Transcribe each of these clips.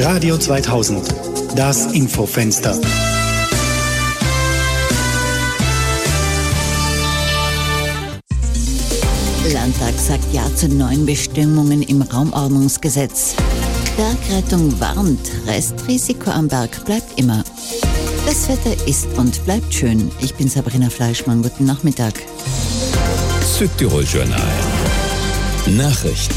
Radio 2000, das Infofenster. Landtag sagt Ja zu neuen Bestimmungen im Raumordnungsgesetz. Bergrettung warnt, Restrisiko am Berg bleibt immer. Das Wetter ist und bleibt schön. Ich bin Sabrina Fleischmann. Guten Nachmittag. Südtirol-Journal. Nachrichten.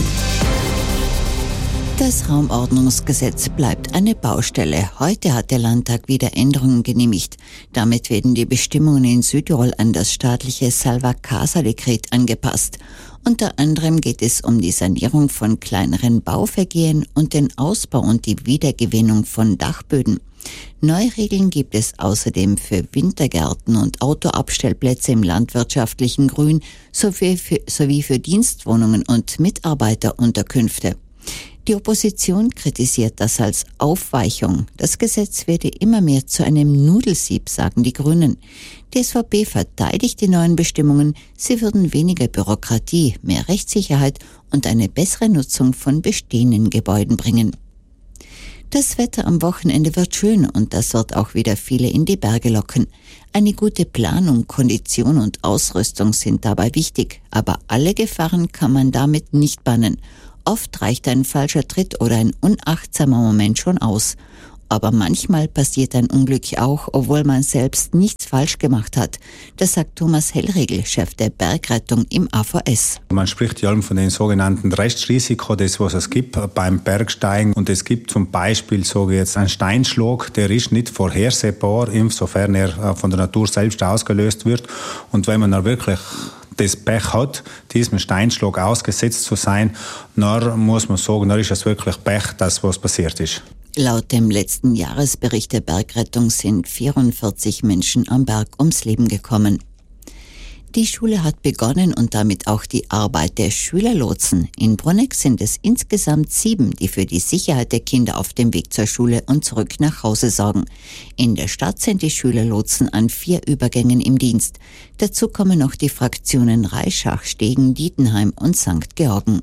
Das Raumordnungsgesetz bleibt eine Baustelle. Heute hat der Landtag wieder Änderungen genehmigt. Damit werden die Bestimmungen in Südtirol an das staatliche Salva-Casa-Dekret angepasst. Unter anderem geht es um die Sanierung von kleineren Bauvergehen und den Ausbau und die Wiedergewinnung von Dachböden. Neuregeln gibt es außerdem für Wintergärten und Autoabstellplätze im landwirtschaftlichen Grün sowie für Dienstwohnungen und Mitarbeiterunterkünfte. Die Opposition kritisiert das als Aufweichung. Das Gesetz werde immer mehr zu einem Nudelsieb, sagen die Grünen. Die SVP verteidigt die neuen Bestimmungen. Sie würden weniger Bürokratie, mehr Rechtssicherheit und eine bessere Nutzung von bestehenden Gebäuden bringen. Das Wetter am Wochenende wird schön und das wird auch wieder viele in die Berge locken. Eine gute Planung, Kondition und Ausrüstung sind dabei wichtig, aber alle Gefahren kann man damit nicht bannen. Oft reicht ein falscher Tritt oder ein unachtsamer Moment schon aus. Aber manchmal passiert ein Unglück auch, obwohl man selbst nichts falsch gemacht hat. Das sagt Thomas Hellriegel, Chef der Bergrettung im AVS. Man spricht ja von den sogenannten Restrisiko, das was es gibt beim Bergsteigen. Und es gibt zum Beispiel einen Steinschlag, der ist nicht vorhersehbar, insofern er von der Natur selbst ausgelöst wird. Und wenn man dann wirklich das Pech hat, diesem Steinschlag ausgesetzt zu sein, dann muss man sagen, dann ist es wirklich Pech, das was passiert ist. Laut dem letzten Jahresbericht der Bergrettung sind 44 Menschen am Berg ums Leben gekommen. Die Schule hat begonnen und damit auch die Arbeit der Schülerlotsen. In Bruneck sind es insgesamt 7, die für die Sicherheit der Kinder auf dem Weg zur Schule und zurück nach Hause sorgen. In der Stadt sind die Schülerlotsen an 4 Übergängen im Dienst. Dazu kommen noch die Fraktionen Reischach, Stegen, Dietenheim und St. Georgen.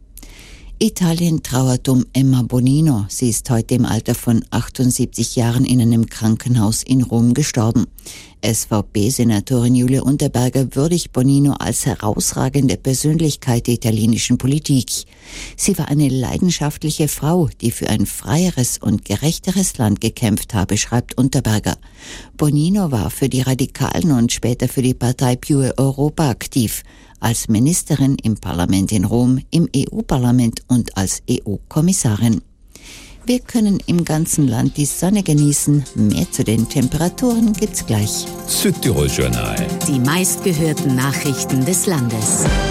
Italien trauert um Emma Bonino. Sie ist heute im Alter von 78 Jahren in einem Krankenhaus in Rom gestorben. SVP-Senatorin Julia Unterberger würdigt Bonino als herausragende Persönlichkeit der italienischen Politik. Sie war eine leidenschaftliche Frau, die für ein freieres und gerechteres Land gekämpft habe, schreibt Unterberger. Bonino war für die Radikalen und später für die Partei Più Europa aktiv. Als Ministerin im Parlament in Rom, im EU-Parlament und als EU-Kommissarin. Wir können im ganzen Land die Sonne genießen. Mehr zu den Temperaturen gibt's gleich. Südtirol-Journal. Die meistgehörten Nachrichten des Landes.